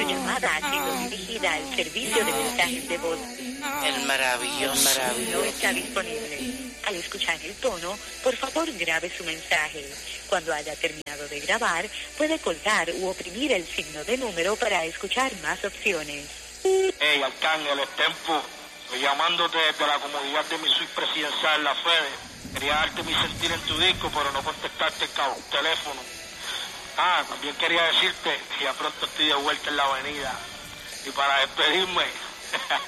llamada ha sido dirigida al servicio de mensajes de voz. El maravilloso. No está disponible. Al escuchar el tono, por favor grabe su mensaje. Cuando haya terminado de grabar, puede colgar u oprimir el signo de número para escuchar más opciones. Hey, Arcángel, es Tempo. Estoy llamándote desde la comodidad de mi suite presidencial en la Fede. Quería darte mi sentir en tu disco, pero no contestarte el teléfono. También quería decirte que ya pronto estoy de vuelta en la avenida. Y para despedirme,